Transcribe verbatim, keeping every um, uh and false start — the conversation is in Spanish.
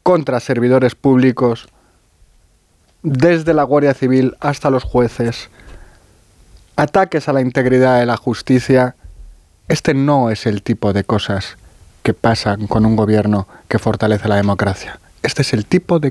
contra servidores públicos, desde la Guardia Civil hasta los jueces, ataques a la integridad de la justicia. Este no es el tipo de cosas que pasan con un gobierno que fortalece la democracia. Este es el tipo de